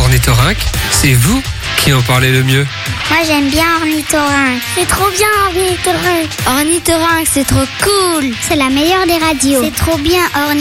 Ornithorynque, c'est vous qui en parlez le mieux. Moi j'aime bien Ornithorynque. C'est trop bien Ornithorynque. Ornithorynque, c'est trop cool. C'est la meilleure des radios. C'est trop bien Ornithorynque.